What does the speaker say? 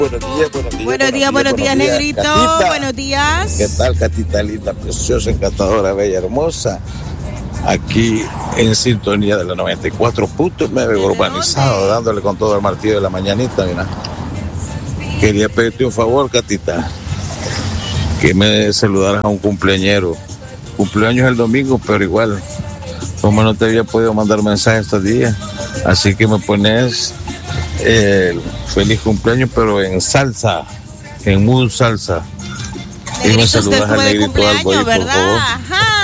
Buenos días, negrito. Catita. Buenos días. ¿Qué tal, Catita linda, preciosa, encantadora, bella, hermosa? Aquí en sintonía de la 94.9 urbanizado, dándole con todo el martillo de la mañanita, mira. Quería pedirte un favor, Catita, que me saludaras a un cumpleañero. Cumpleaños el domingo, pero igual, como no te había podido mandar mensajes estos días, así que me pones feliz cumpleaños, pero en salsa, en mood salsa. Negrito, Y me usted saludas estuvo al de negrito cumpleaños, Alboy, por ¿verdad? favor. Ajá.